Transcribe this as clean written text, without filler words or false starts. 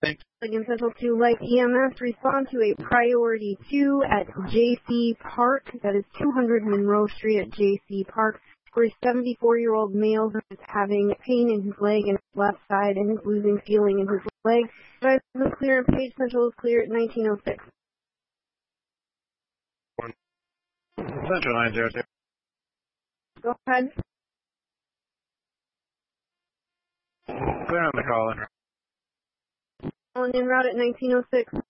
Thanks. Again, Central 2 Life EMS, respond to a priority 2 at J.C. Park. That is 200 Monroe Street at J.C. Park, for a 74-year-old male who is having pain in his leg and his left side and is losing feeling in his leg. Advise is clear and Page Central is clear at 1906. Central 902. Go ahead. Clear on the call in. Calling in route at 1906.